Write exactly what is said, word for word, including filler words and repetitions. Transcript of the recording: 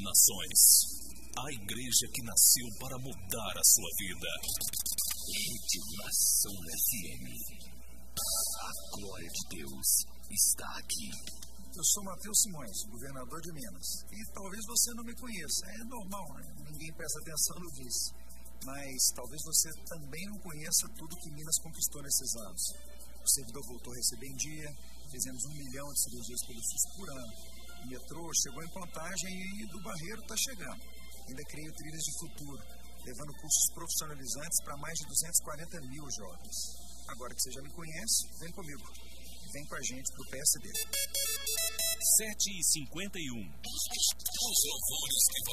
nações. A igreja que nasceu para mudar a sua vida. Rede Nação F M. A glória de Deus está aqui. Eu sou Matheus Simões, governador de Minas. E talvez você não me conheça. É normal, né? Ninguém presta atenção no vice. Mas talvez você também não conheça tudo que Minas conquistou nesses anos. O servidor voltou a receber em dia, fizemos um milhão de cirurgias pelo SUS por ano. O metrô chegou em Contagem e do Barreiro está chegando. Ainda criei Trilhas de Futuro, levando cursos profissionalizantes para mais de duzentos e quarenta mil jovens. Agora que você já me conhece, vem comigo. Vem com a gente pro P S D. sete e cinquenta e um. Os louvores que